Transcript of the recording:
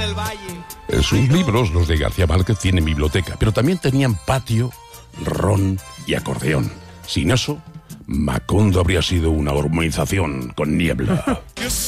Sus libros, los de García Márquez, tienen biblioteca, pero también tenían patio, ron y acordeón. Sin eso, Macondo habría sido una urbanización con niebla.